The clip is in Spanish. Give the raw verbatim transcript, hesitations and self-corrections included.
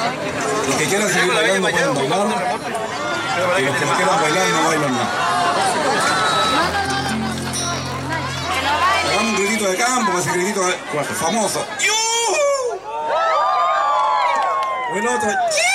Los que quieran seguir bailando pueden bailar. Y los que no quieran bailar no bailan nada. Hagamos un gritito de campo, ese gritito famoso. ¡Yuhu! El otro.